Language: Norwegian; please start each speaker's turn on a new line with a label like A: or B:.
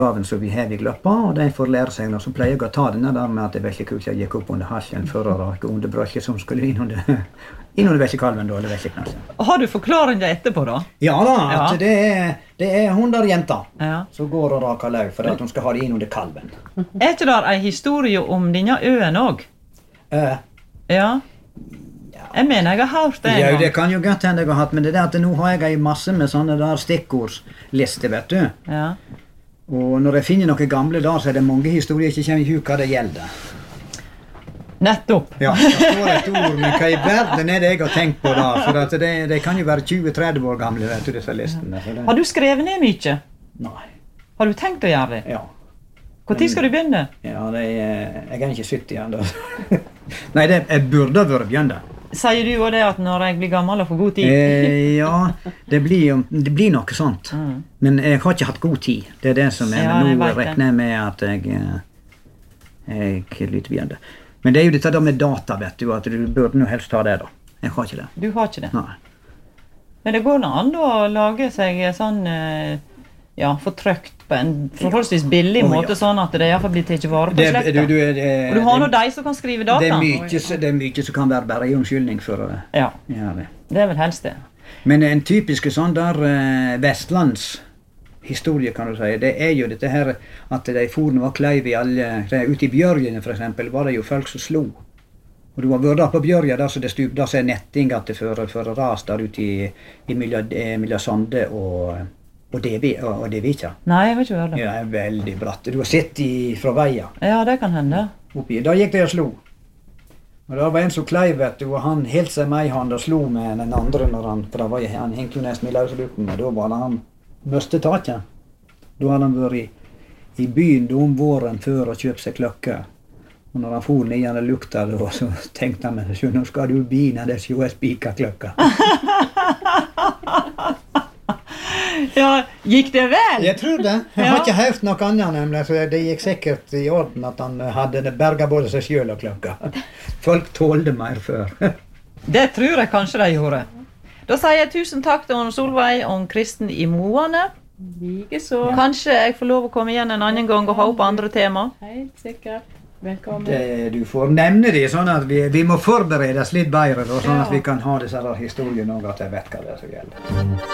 A: gaven som vi har i gløppa, og de får lære seg, og så pleier jeg å ta denne der med at det er veldig kult at jeg gikk opp under halsen for å rake under brøsket som skulle inn under veslekalven da, eller vesleknassen.
B: Har du forklaringen etterpå da?
A: Ja da, at det er hun der jenta som går og raker løv for at hun skal ha det inn under kalven.
B: Er ikke der en historie om denne øen også? Ja. Jeg mener jeg har hørt det en gang.
A: Ja, det kan jo godt hende jeg har hatt, men det er at nå har jeg en masse med sånne der stikkordsliste, vet du.
B: Ja.
A: Og når jeg finner noen gamle der, så er det mange historier jeg ikke kjenner i hva det gjelder.
B: Nettopp.
A: Ja, det står et ord, men hva i verden er det jeg har tenkt på da? For at det kan jo være 20-30 år gamle, vet du, disse listene.
B: Har du skrevet ned mye?
A: Nei.
B: Har du tenkt å gjøre det?
A: Ja.
B: Hvor tid skal du begynne?
A: Ja, jeg er ikke 70 igjen da. Nei, jeg burde være begynt.
B: Sier du jo det at når jeg blir gammel og får god tid?
A: Ja, det blir noe sånt. Men jeg har ikke hatt god tid. Det er det som er, men nå regner jeg med at jeg lytter begynt. Men det er jo dette da med data, vet du, at du burde nå helst ha det da. Jeg har ikke det.
B: Du har ikke det?
A: Nei.
B: Men det går an å lage seg sånn, fortrykt på en forholdsvis billig måte, sånn at det i hvert fall blir til ikke vare på slekta. Og du har nå de som kan skrive data.
A: Det er mye som kan være bare en unnskyldning for det.
B: Ja, det er vel helst det.
A: Men en typisk sånn der Vestlands historie, kan du si, det er jo dette her at de forene var kleiv i alle, ute i Bjørgene for eksempel, var det jo folk som slo. Og du har vært der på Bjørja, der så det stup, der så er nettinga til for ras der ute i mellom Sande og Devika.
B: Nei, jeg har ikke vært der.
A: Ja, det er veldig bratt. Du har sett fra veia.
B: Ja, det kan hende.
A: Da gikk de og slo. Og det var en som kleiv, vet du, og han helt seg med i hand og slo med den andre for han hengte jo nesten i løselukten, og da var det han møste taket. Da hadde han vært i byen om våren før og kjøpt seg klokke. Og når han for ned igjen og lukta det, så tenkte han med seg, nå skal du bine det så jeg spiker klokka.
B: Ja, gikk det vel?
A: Jeg tror det. Jeg har ikke hørt noe annet, nemlig, så det gikk sikkert i orden at han hadde berget både seg selv og klokka. Folk tålte mer før.
B: Det tror jeg kanskje de gjorde. Da sier jeg tusen takk til Solveig og Kristen i Moane.
C: Likeså.
B: Kanskje jeg får lov å komme igjen en annen gang og ha opp andre tema?
C: Helt sikkert. Velkommen.
A: Du får nevne det, sånn at vi må forberedes litt bedre, sånn at vi kan ha disse historiene og at jeg vet hva det er som gjelder.